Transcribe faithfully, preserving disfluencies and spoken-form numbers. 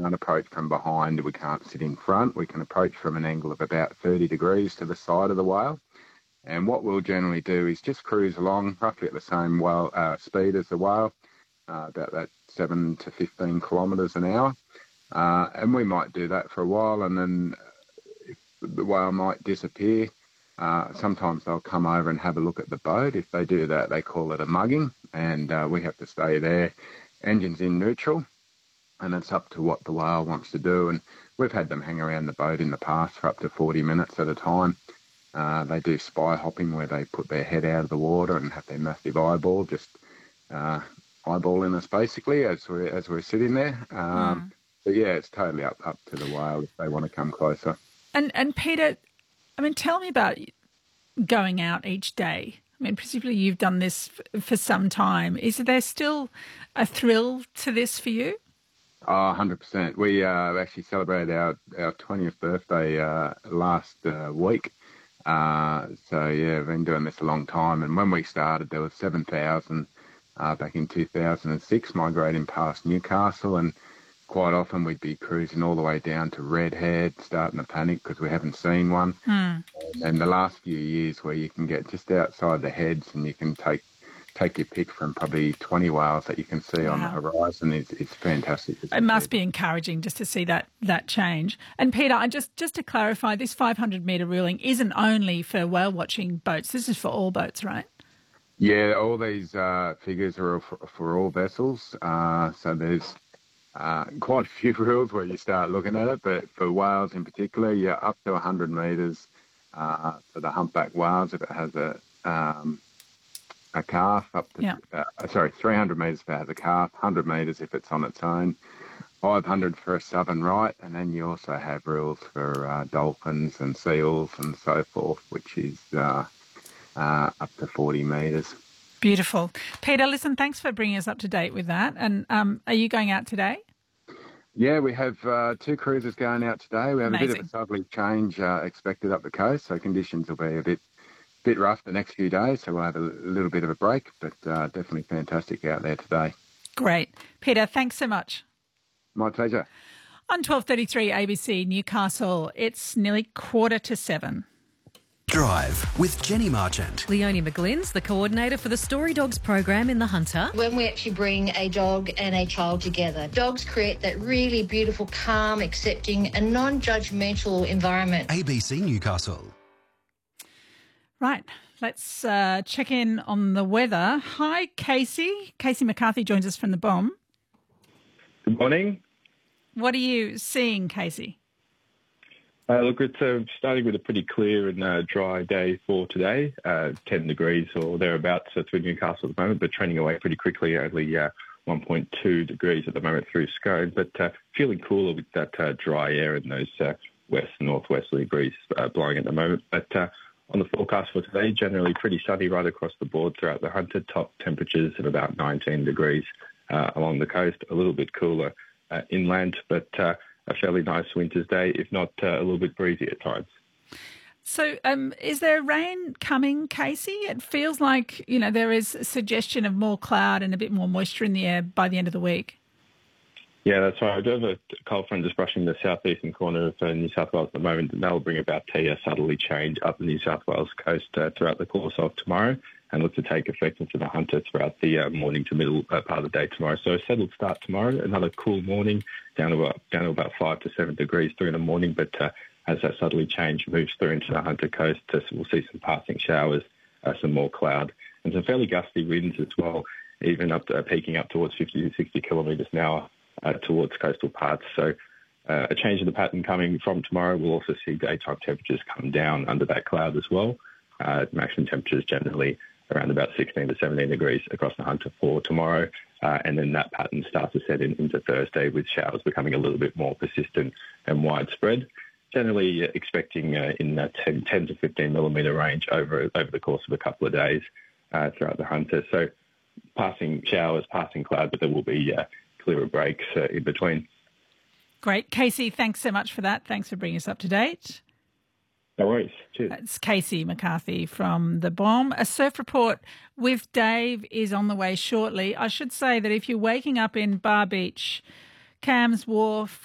can't approach from behind, we can't sit in front. We can approach from an angle of about thirty degrees to the side of the whale. And what we'll generally do is just cruise along roughly at the same whale, uh, speed as the whale, uh, about that seven to fifteen kilometres an hour. Uh, and we might do that for a while, and then if the whale might disappear. Uh, sometimes they'll come over and have a look at the boat. If they do that, they call it a mugging, and uh, we have to stay there, engines in neutral, and it's up to what the whale wants to do. And we've had them hang around the boat in the past for up to forty minutes at a time. Uh, they do spy hopping, where they put their head out of the water and have their massive eyeball just uh, eyeballing us basically as we're, as we're sitting there. Um, mm. But yeah, it's totally up, up to the whale if they want to come closer. And, and Peter, I mean, tell me about going out each day. I mean, presumably you've done this f- for some time. Is there still a thrill to this for you? Oh, one hundred percent. We uh, actually celebrated our, our twentieth birthday uh, last uh, week. Uh, so, yeah, I've been doing this a long time. And when we started, there was seven thousand uh, back in two thousand six migrating past Newcastle. And quite often we'd be cruising all the way down to Redhead, starting to panic because we haven't seen one. Mm. And the last few years where you can get just outside the heads and you can take take your pick from probably twenty whales that you can see wow. on the horizon is, is fantastic. It must be encouraging just to see that that change. And Peter, I just, just to clarify, this five hundred metre ruling isn't only for whale watching boats. This is for all boats, right? Yeah, all these uh, figures are for, for all vessels. Uh, so there's uh, quite a few rules where you start looking at it, but for whales in particular, you're up to one hundred metres uh, for the humpback whales if it has a... Um, a calf up to, yeah. uh, sorry, three hundred metres if it has a calf, one hundred metres if it's on its own, five hundred for a southern right, and then you also have rules for uh, dolphins and seals and so forth, which is uh, uh, up to forty metres. Beautiful. Peter, listen, thanks for bringing us up to date with that. And um, are you going out today? Yeah, we have uh, two cruisers going out today. We have Amazing. a bit of a southerly change uh, expected up the coast, so conditions will be a bit bit rough the next few days, so we'll have a little bit of a break, but uh, definitely fantastic out there today. Great. Peter, thanks so much. My pleasure. On twelve thirty-three A B C Newcastle, it's nearly quarter to seven. Drive with Jenny Marchant. Leonie McGlynn's the coordinator for the Story Dogs program in The Hunter. When we actually bring a dog and a child together, dogs create that really beautiful, calm, accepting and non-judgmental environment. A B C Newcastle. Right, let's uh, check in on the weather. Hi, Casey. Casey McCarthy joins us from the Bomb. Good morning. What are you seeing, Casey? Uh, look, it's uh, starting with a pretty clear and uh, dry day for today, uh, ten degrees or thereabouts uh, through Newcastle at the moment, but trending away pretty quickly, only uh, one point two degrees at the moment through Scone, but uh, feeling cooler with that uh, dry air and those uh, west and northwesterly breeze uh, blowing at the moment. But uh, on the forecast for today, generally pretty sunny right across the board throughout the Hunter. Top temperatures of about nineteen degrees uh, along the coast, a little bit cooler uh, inland, but uh, a fairly nice winter's day, if not uh, a little bit breezy at times. So um, is there rain coming, Casey? It feels like, you know, there is a suggestion of more cloud and a bit more moisture in the air by the end of the week. Yeah, that's right. I do have a cold front just brushing the southeastern corner of uh, New South Wales at the moment, and that will bring about a uh, southerly change up the New South Wales coast uh, throughout the course of tomorrow and look to take effect into the Hunter throughout the uh, morning to middle uh, part of the day tomorrow. So a settled start tomorrow, another cool morning, down to about, down to about five to seven degrees through in the morning, but uh, as that southerly change moves through into the Hunter coast, uh, so we'll see some passing showers, uh, some more cloud, and some fairly gusty winds as well, even up to, uh, peaking up towards fifty to sixty kilometres an hour. Uh, towards coastal parts. So uh, a change in the pattern coming from tomorrow. We'll also see daytime temperatures come down under that cloud as well. Uh, maximum temperatures generally around about sixteen to seventeen degrees across the Hunter for tomorrow. Uh, and then that pattern starts to set in into Thursday with showers becoming a little bit more persistent and widespread. Generally uh, expecting uh, in that ten, ten to fifteen millimetre range over, over the course of a couple of days uh, throughout the Hunter. So passing showers, passing cloud, but there will be uh, clearer breaks uh, in between. Great. Casey, thanks so much for that. Thanks for bringing us up to date. No worries. Cheers. It's Casey McCarthy from The Bomb. A surf report with Dave is on the way shortly. I should say that if you're waking up in Bar Beach, Cams Wharf,